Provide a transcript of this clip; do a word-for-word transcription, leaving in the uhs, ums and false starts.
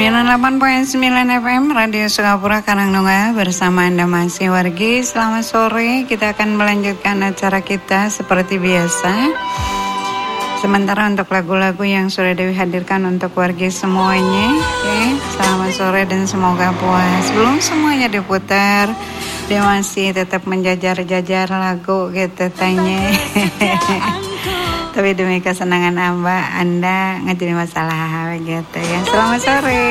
sembilan puluh delapan koma sembilan F M Radio Sukapura Karangnunga, bersama Anda masih wargi. Selamat sore, kita akan melanjutkan acara kita seperti biasa. Sementara untuk lagu-lagu yang sudah Dewi hadirkan untuk wargi semuanya, okay. Selamat sore dan semoga puas. Belum semuanya diputar, dia masih tetap menjajar-jajar lagu gitu tanya. Tapi demi kesenangan Amba, Anda nggak jadi masalah gitu ya. Selamat sore.